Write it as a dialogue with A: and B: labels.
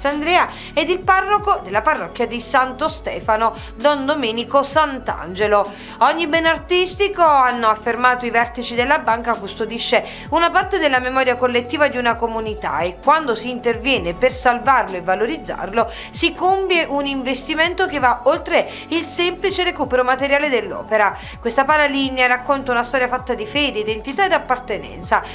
A: Alessandria, ed il parroco della parrocchia di Santo Stefano, Don Domenico Sant'Angelo. Ogni bene artistico, hanno affermato i vertici della banca, custodisce una parte della memoria collettiva di una comunità, e quando si interviene per salvarlo e valorizzarlo si compie un investimento che va oltre il semplice recupero materiale dell'opera. Questa paralinea racconta una storia fatta di fede, identità ed appartenenza,